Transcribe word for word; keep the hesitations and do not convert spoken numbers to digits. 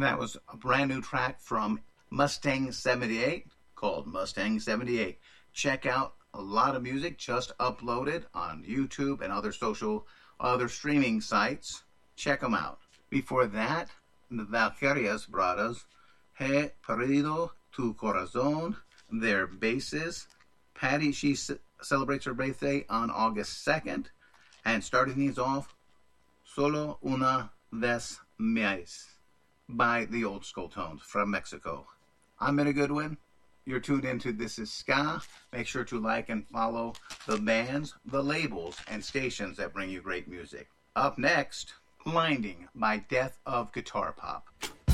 And that was a brand new track from Mustang seventy-eight called Mustang seventy-eight. Check out a lot of music just uploaded on YouTube and other social, other streaming sites. Check them out. Before that, the Valkyrias Brothers, He Perdido Tu Corazón, their bassist. Patty, she c- celebrates her birthday on August second. And starting these off, Solo Una Vez Más by the Old Skull Tones from Mexico. I'm Benny Goodwin. You're tuned into This Is Ska. Make sure to like and follow the bands, the labels, and stations that bring you great music. Up next, Blinding by Death of Guitar Pop.